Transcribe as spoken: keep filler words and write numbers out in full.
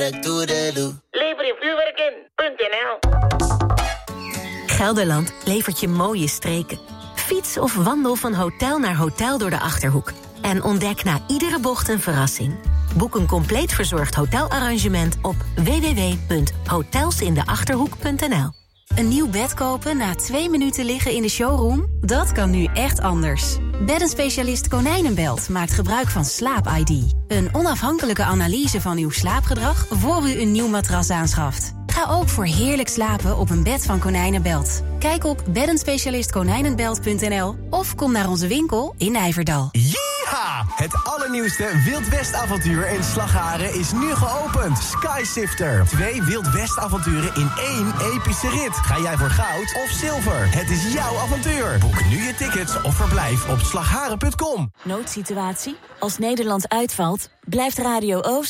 Lever je vuurwerk in punt n l. Gelderland levert je mooie streken. Fiets of wandel van hotel naar hotel door de Achterhoek. En ontdek na iedere bocht een verrassing. Boek een compleet verzorgd hotelarrangement op w w w punt hotelsindachterhoek punt n l. Een nieuw bed kopen na twee minuten liggen in de showroom? Dat kan nu echt anders. Beddenspecialist Konijnenbelt maakt gebruik van Slaap I D. Een onafhankelijke analyse van uw slaapgedrag voor u een nieuw matras aanschaft. Ga ook voor heerlijk slapen op een bed van Konijnenbelt. Kijk op beddenspecialist konijnenbelt punt n l of kom naar onze winkel in Nijverdal. Yeeha! Het allernieuwste Wild West avontuur in Slagharen is nu geopend. Skysifter. Twee Wild West avonturen in één epische rit. Ga jij voor goud of zilver? Het is jouw avontuur. Boek nu je tickets of verblijf op slagharen punt com. Noodsituatie? Als Nederland uitvalt, blijft Radio Oost